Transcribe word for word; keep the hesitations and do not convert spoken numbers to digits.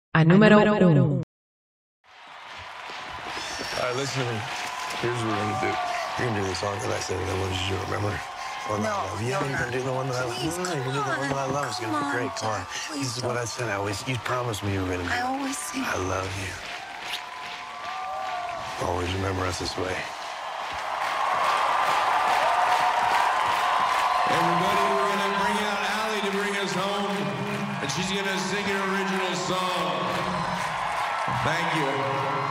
a número uno. All right, listen to me. Here's what we're gonna do. You're gonna do the song that I said that I wanted you to remember. One that I love. Yeah, you're gonna do the one that I love. Please, No, no, you're gonna do the one that I love. It's gonna be great. Come on. This is what I said. I always, you promised me you were gonna do. I always say. I love you. Always remember us this way. Everybody, we're gonna bring out Allie to bring us home, and she's gonna sing an original song. Thank you.